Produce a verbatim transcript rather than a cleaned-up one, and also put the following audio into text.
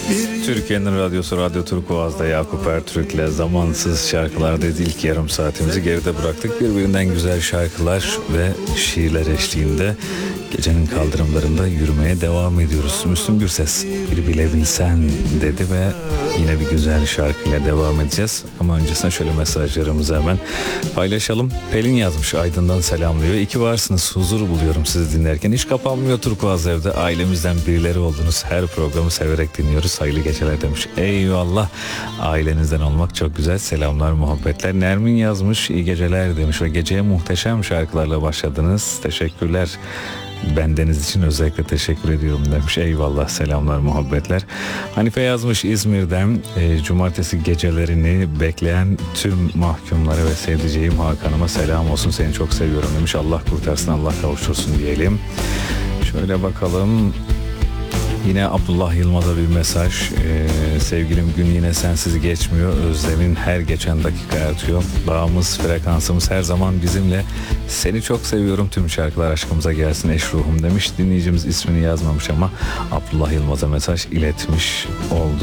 Türkiye'nin radyosu Radyo Turkuaz'da Yakup Ertürk'le zamansız şarkılardayız. İlk yarım saatimizi geride bıraktık. Birbirinden güzel şarkılar ve şiirler eşliğinde gecenin kaldırımlarında yürümeye devam ediyoruz. Müslüm Gürses bir bilebilsen dedi ve yine bir güzel şarkıyla devam edeceğiz. Ama öncesinde şöyle mesajlarımızı hemen paylaşalım. Pelin yazmış, Aydın'dan selamlıyor. İyi ki varsınız, huzur buluyorum sizi dinlerken. Hiç kapanmıyor Turkuaz evde. Ailemizden birileri oldunuz. Her programı severek dinliyoruz. Hayırlı geceler demiş. Eyvallah. Ailenizden olmak çok güzel. Selamlar, muhabbetler. Nermin yazmış, iyi geceler demiş ve geceye muhteşem şarkılarla başladınız. Teşekkürler. Bendeniz için özellikle teşekkür ediyorum demiş. Eyvallah, selamlar, muhabbetler. Hanife yazmış İzmir'den, e, cumartesi gecelerini bekleyen tüm mahkumlara ve sevdiceğim Hakan'ıma selam olsun, seni çok seviyorum demiş. Allah kurtarsın, Allah kavuştursun diyelim. Şöyle bakalım. Yine Abdullah Yılmaz'a bir mesaj. Ee, sevgilim, gün yine sensiz geçmiyor. Özlemin her geçen dakika artıyor. Bağımız, frekansımız her zaman bizimle. Seni çok seviyorum. Tüm şarkılar aşkımıza gelsin eş ruhum demiş. Dinleyicimiz ismini yazmamış ama Abdullah Yılmaz'a mesaj iletmiş oldu.